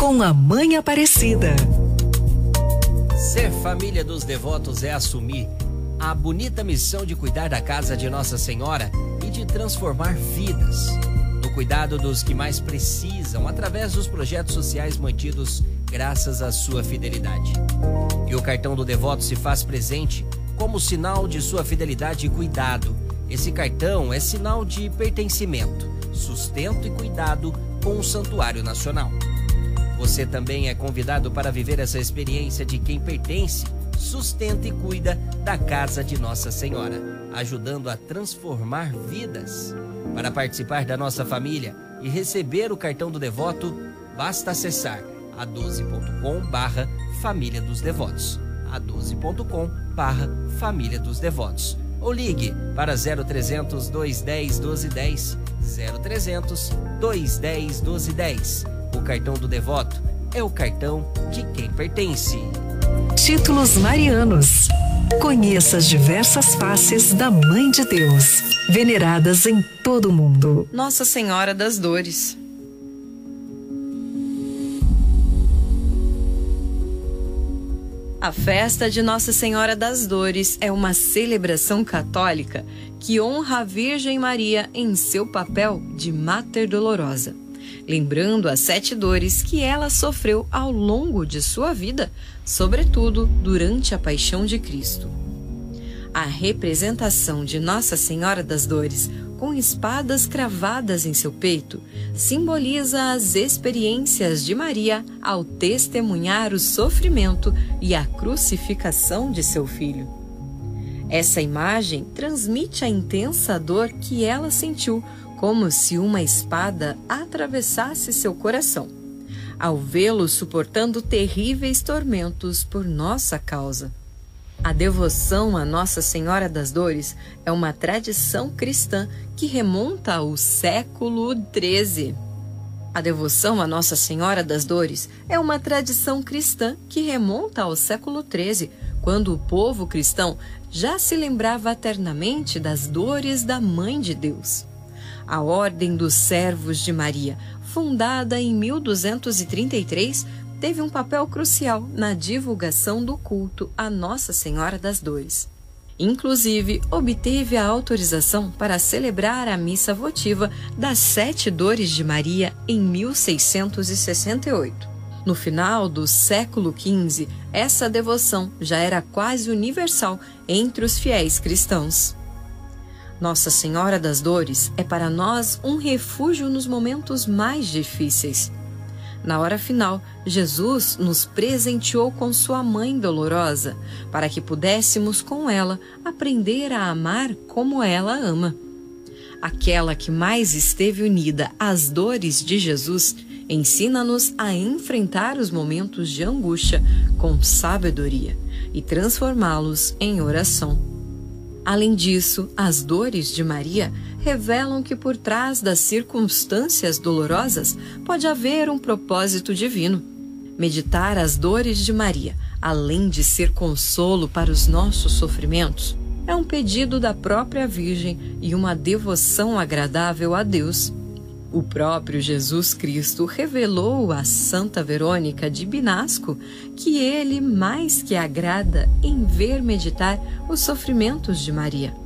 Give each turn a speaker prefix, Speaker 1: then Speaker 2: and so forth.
Speaker 1: com a Mãe Aparecida.
Speaker 2: Ser família dos devotos é assumir a bonita missão de cuidar da casa de Nossa Senhora e de transformar vidas, no cuidado dos que mais precisam, através dos projetos sociais mantidos graças à sua fidelidade. E o cartão do devoto se faz presente como sinal de sua fidelidade e cuidado. Esse cartão é sinal de pertencimento, sustento e cuidado com o Santuário Nacional. Você também é convidado para viver essa experiência de quem pertence, sustenta e cuida da casa de Nossa Senhora, ajudando a transformar vidas. Para participar da nossa família e receber o cartão do devoto, basta acessar a12.com/família dos devotos, a12.com/família dos devotos, ou ligue para 0300 210 1210, 0300 210 1210. O cartão do devoto é o cartão de quem pertence.
Speaker 1: Títulos marianos. Conheça as diversas faces da Mãe de Deus, veneradas em todo o mundo.
Speaker 3: Nossa Senhora das Dores. A festa de Nossa Senhora das Dores é uma celebração católica que honra a Virgem Maria em seu papel de Mater Dolorosa, lembrando as 7 dores que ela sofreu ao longo de sua vida, sobretudo durante a Paixão de Cristo. A representação de Nossa Senhora das Dores, com espadas cravadas em seu peito, simboliza as experiências de Maria ao testemunhar o sofrimento e a crucificação de seu filho. Essa imagem transmite a intensa dor que ela sentiu, como se uma espada atravessasse seu coração, ao vê-lo suportando terríveis tormentos por nossa causa. A devoção a Nossa Senhora das Dores é uma tradição cristã que remonta ao século XIII. A devoção a Nossa Senhora das Dores é uma tradição cristã que remonta ao século XIII, quando o povo cristão já se lembrava eternamente das dores da Mãe de Deus. A Ordem dos Servos de Maria, fundada em 1233, teve um papel crucial na divulgação do culto a Nossa Senhora das Dores. Inclusive, obteve a autorização para celebrar a missa votiva das 7 Dores de Maria em 1668. No final do século XV, essa devoção já era quase universal entre os fiéis cristãos. Nossa Senhora das Dores é para nós um refúgio nos momentos mais difíceis. Na hora final, Jesus nos presenteou com sua Mãe dolorosa, para que pudéssemos com ela aprender a amar como ela ama. Aquela que mais esteve unida às dores de Jesus, ensina-nos a enfrentar os momentos de angústia com sabedoria e transformá-los em oração. Além disso, as dores de Maria revelam que por trás das circunstâncias dolorosas pode haver um propósito divino. Meditar as dores de Maria, além de ser consolo para os nossos sofrimentos, é um pedido da própria Virgem e uma devoção agradável a Deus. O próprio Jesus Cristo revelou a Santa Verônica de Binasco que ele mais que agrada em ver meditar os sofrimentos de Maria.